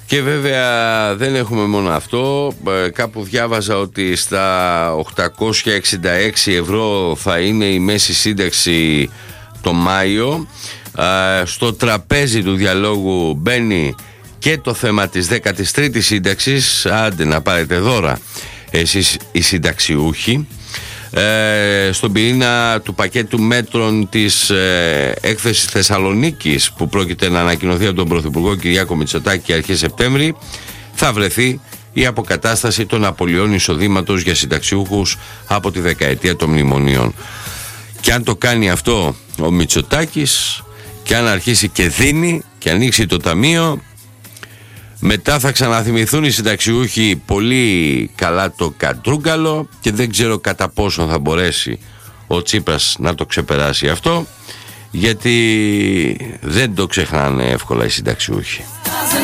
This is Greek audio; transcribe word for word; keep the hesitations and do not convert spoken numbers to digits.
Και βέβαια δεν έχουμε μόνο αυτό. Κάπου διάβαζα ότι στα οκτακόσια εξήντα έξι ευρώ θα είναι η μέση σύνταξη το Μάιο. Στο τραπέζι του διαλόγου μπαίνει και το θέμα της δέκατης τρίτης σύνταξης. Άντε να πάρετε δώρα εσείς οι συνταξιούχοι. Ε, στον πυρήνα του πακέτου μέτρων της ε, έκθεσης Θεσσαλονίκης, που πρόκειται να ανακοινωθεί από τον Πρωθυπουργό Κυριάκο Μητσοτάκη αρχές Σεπτέμβρη, θα βρεθεί η αποκατάσταση των απολειών εισοδήματος για συνταξιούχους από τη δεκαετία των μνημονίων. Και αν το κάνει αυτό ο Μητσοτάκης, και αν αρχίσει και δίνει και ανοίξει το ταμείο, μετά θα ξαναθυμηθούν οι συνταξιούχοι πολύ καλά το κατρούγκαλο, και δεν ξέρω κατά πόσο θα μπορέσει ο Τσίπρας να το ξεπεράσει αυτό, γιατί δεν το ξεχνάνε εύκολα οι συνταξιούχοι.